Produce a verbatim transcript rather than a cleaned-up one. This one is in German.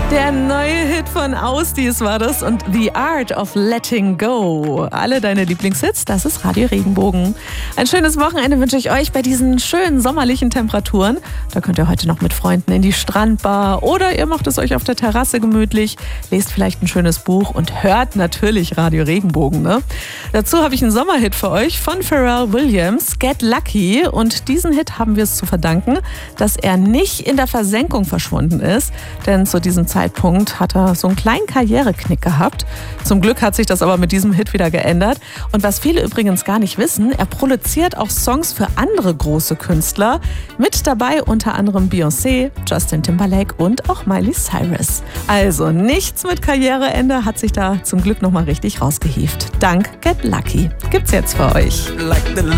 Der neue Hit von Ausdies war das und The Art of Letting Go. Alle deine Lieblingshits, das ist Radio Regenbogen. Ein schönes Wochenende wünsche ich euch bei diesen schönen sommerlichen Temperaturen. Da könnt ihr heute noch mit Freunden in die Strandbar oder ihr macht es euch auf der Terrasse gemütlich, lest vielleicht ein schönes Buch und hört natürlich Radio Regenbogen. Ne? Dazu habe ich einen Sommerhit für euch von Pharrell Williams, Get Lucky. Und diesen Hit haben wir es zu verdanken, dass er nicht in der Versenkung verschwunden ist, denn zu diesem Zeitpunkt hat er so einen kleinen Karriereknick gehabt. Zum Glück hat sich das aber mit diesem Hit wieder geändert. Und was viele übrigens gar nicht wissen, er produziert auch Songs für andere große Künstler. Mit dabei unter anderem Beyoncé, Justin Timberlake und auch Miley Cyrus. Also nichts mit Karriereende, hat sich da zum Glück nochmal richtig rausgehievt. Dank Get Lucky gibt's jetzt für euch.